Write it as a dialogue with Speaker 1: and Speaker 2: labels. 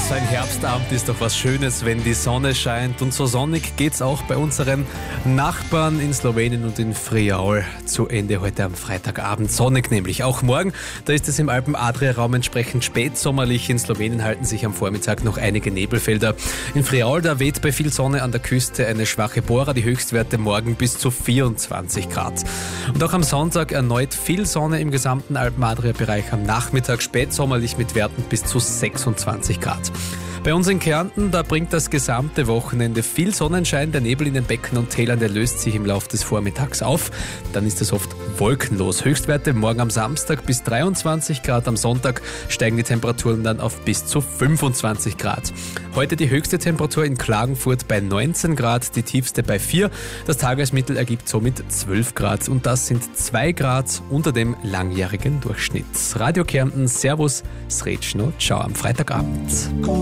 Speaker 1: so ein Herbstabend ist doch was Schönes, wenn die Sonne scheint. Und so sonnig geht's auch bei unseren Nachbarn in Slowenien und in Friaul zu Ende heute am Freitagabend. Sonnig nämlich. Auch morgen, da ist es im Alpen-Adria-Raum entsprechend spätsommerlich. In Slowenien halten sich am Vormittag noch einige Nebelfelder. In Friaul, da weht bei viel Sonne an der Küste eine schwache Bora. Die Höchstwerte morgen bis zu 24 Grad. Und auch am Sonntag erneut viel Sonne im gesamten Alpen-Adria-Bereich. Am Nachmittag spätsommerlich mit Werten bis zu 26 Grad. Bei uns in Kärnten, da bringt das gesamte Wochenende viel Sonnenschein. Der Nebel in den Becken und Tälern, der löst sich im Laufe des Vormittags auf. Dann ist es oft wolkenlos. Höchstwerte morgen am Samstag bis 23 Grad. Am Sonntag steigen die Temperaturen dann auf bis zu 25 Grad. Heute die höchste Temperatur in Klagenfurt bei 19 Grad, die tiefste bei 4. Das Tagesmittel ergibt somit 12 Grad. Und das sind 2 Grad unter dem langjährigen Durchschnitt. Radio Kärnten, Servus, Srećno, ciao am Freitagabend.